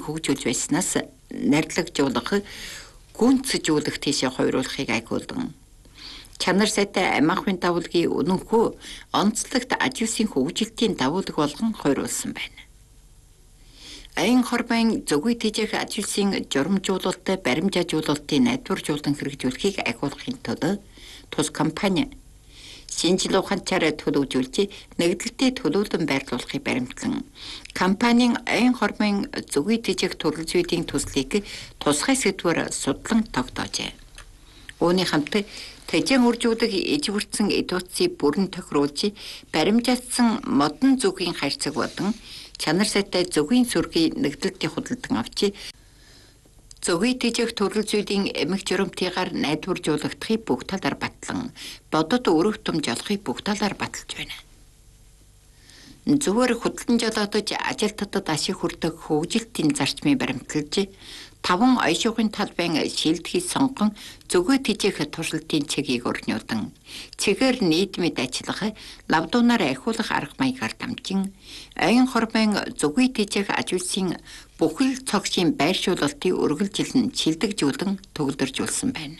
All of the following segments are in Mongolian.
хөгжүүлж байснаас нарлагжуулах, гүнцжүүлэх тийшээ хойруулахыг айгуулдан. Чанар сайтай амаахын давуулгын үнэнхүү онцлогт аж үйлсийн хөгжилтийн давуулга болгон хойруулсан байна. Аян хорбайн зөвгүй тэжээх аж үйлсийн журамжуулалттай баримжаажуулалтын найдваржуулан хэрэгжүүлэхийг айгуулахын тулд тус компани шинжил ухаанчаар төлөвлөж нэгдэлтэй төлөвлөлөн байрлуулахыг баримтлан компанийн аян хорбайн зөвгүй тэжээх төрөл зүйдийн төслийг тусгай сэдвээр судлан тогтоожээ. Үүний хамт тэжээн үржүүлэг ижигүрдсэн эдуцыг бүрэн тохируулж баримжаатсан модон зүгийн харьцаг болон чанар сайтай зөвгийн сүргийн нэгдэлтийг худалдан авч зөвгүй тэжээх төрөл зүйдийн эмх журамтыгаар найдваржуулагдахыг бүх талаар батлан бодод өрөв томж олохыг бүх талаар баталж байна. Зүгээр худалдан жолоодож ажилтнуудад ашиг хүрдэг хөгжилтийн зарчмыг баримталж 5 оюушгын талбайн шилдэхийг сонгон зөвгүй тэжээх туршилтын чигийг өрнүүлэн цэгээр нийтмэд ажиллах лавдуунаар ахиулах арга маягаар дамжин аян хорбайн зөвгүй тэжээх аж үйлсийн бүхэл цогшийн байршуулалтыг үргэлжилэн шилдэгжүүлэн төгөлдржүүлсэн байна.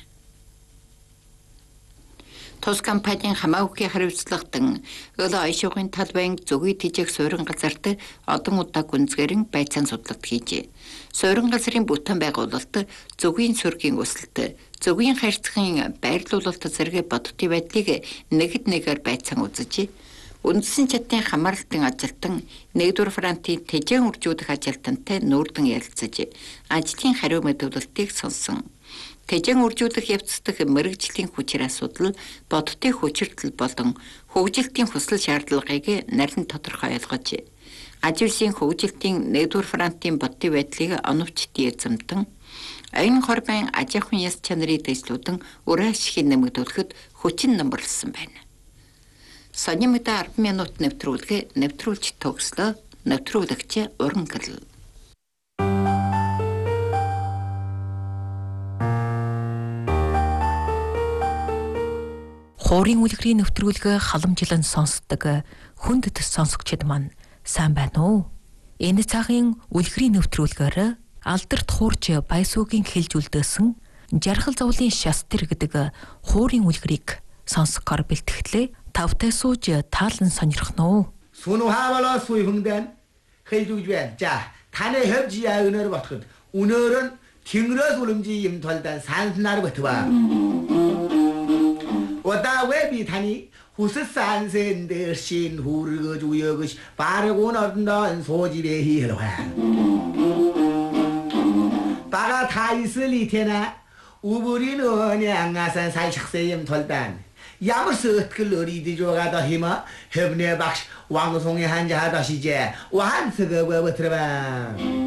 Тус компанийн хамаагүй хариуцлагадан өлөө оюушгын талбайн зөвгүй тэжээх суурин газарт одон удаа гүнзгэрэн байцаан судлалт хийж суурин газрын бүтээн байгуулалт зөвгийн сүргийн өсөлт зөвгийн харьцагын байрлуулалт зэрэг бодитын байдлыг нэгд нэгээр байцаан үзэж үндсэн чадлын хамаарлалтын ажилтан 1-р фронтын тэжээн үржүүлэх ажилтантай нүүрдэн ярилцаж ажлын хариу мэдүүлэлтийг сонсон. Тэжээн үржүүлэх явцдах мэрэгжлийн хүчээр асуудал, бодитын хүчирдэл болон хөгжилтийн хүсэл шаардлагыг нарийн тодорхой ойлгож аж үйлсийн хөгжилтийн 1-р фронтын бодитын байдлыг оновч дийзэмтэн аян хорбайн аж ахуйн яс чанарын дэвшлүүдэн ураа ашигыг нэмэгдүүлэхэд хүчин намбарлсан байна. Сонин мэдээ 10 минут нэвтрүүлж төгслөө. Нэвтрүүлэгч Уран Гэрэл. Хуурийн үлгэрийн нэвтрүүлэг халамжилан сонсдог хүнд сонсогчид маань сайн байна уу? Энэ цагийн үлгэрийн нэвтрүүлгээр алдарт хуурч Баясуугийн хэлж үлдээсэн жаргал зовлын шастер гэдэг хуурийн үлгэрийг сонсохоор бэлтгэлээ. Тавтай сууж таалан сонирхно уу? Сүн хаавала суй хүндэн хэлж өгж байна. За, таны хөвжиа өнөр батхад өнөөрн тэнгэрээс үлэмжийн юм толдан санснаар бэтва. Удаа 왜 타니 후스산센 대신 후르거 주여그시 바르고 넣던 소집에 히러와 바가 다 있을리 테나 우부리는 양아산 살식세임 털단 야무스 어트클러리 디조가더 힘어 협내 박시 왕송의 한자 하다시제 완스거 버트려봐